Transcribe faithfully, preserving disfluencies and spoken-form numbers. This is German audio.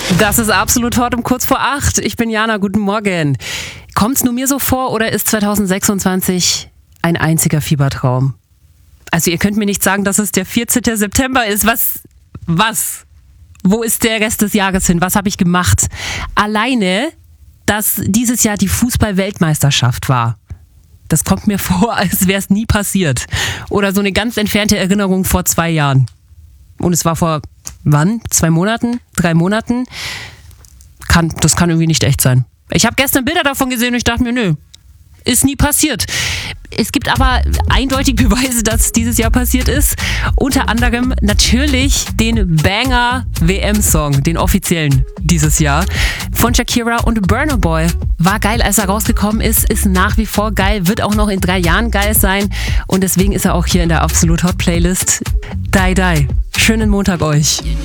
Das ist absolut hot um kurz vor acht. Ich bin Jana, guten Morgen. Kommt's nur mir so vor oder ist zwanzig sechsundzwanzig ein einziger Fiebertraum? Also ihr könnt mir nicht sagen, dass es der vierzehnten September ist. Was? Was? Wo ist der Rest des Jahres hin? Was habe ich gemacht? Alleine, dass dieses Jahr die Fußball-Weltmeisterschaft war. Das kommt mir vor, als wäre es nie passiert. Oder so eine ganz entfernte Erinnerung vor zwei Jahren. Und es war vor, wann? Zwei Monaten? Drei Monaten? Kann, das kann irgendwie nicht echt sein. Ich habe gestern Bilder davon gesehen und ich dachte mir, nö, ist nie passiert. Es gibt aber eindeutig Beweise, dass es dieses Jahr passiert ist. Unter anderem natürlich den Banger-W M-Song, den offiziellen dieses Jahr, von Shakira und Burna Boy. War geil, als er rausgekommen ist, ist nach wie vor geil, wird auch noch in drei Jahren geil sein. Und deswegen ist er auch hier in der Absolut Hot Playlist. Die Die. Schönen Montag euch.